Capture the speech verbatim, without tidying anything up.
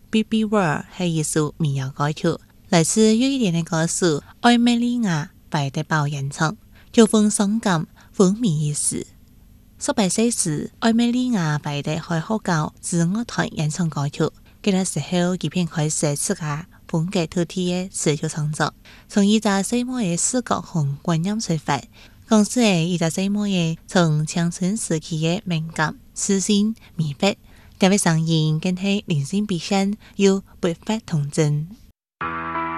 Baby World 係一首民謠歌曲，來自瑞典嘅歌手艾美莉亞白德堡演唱，曲風傷感，風靡一時。十八歲時，艾美莉亞白德開學校自樂團演唱歌曲，嗰個時候佢便開始自家風格獨特嘅詞曲創作，從一隻細妹嘅視覺同觀念出發，講述係一隻細妹嘅從青春時期嘅敏感、自信、迷惑，特別聲音更係靈性悲傷又不乏童真。